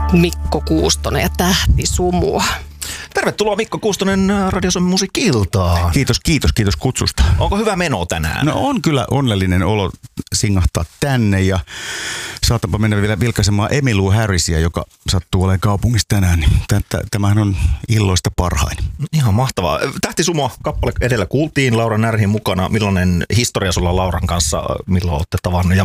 Mikko Kuustonen ja Tähti Sumua. Tervetuloa Mikko Kuustonen Radio Suomen Musiikki-iltaan. Kiitos kutsusta. Onko hyvä meno tänään? No on kyllä onnellinen olo singahtaa tänne ja saatanpa mennä vielä vilkaisemaan Emmylou Harrisia, joka sattuu olemaan kaupungissa tänään. Niin tämähän on illoista parhain. Ihan mahtavaa. Tähti Sumua kappale edellä kuultiin, Laura Närhin mukana. Millainen historia sulla on Lauran kanssa, milloin olette tavannut ja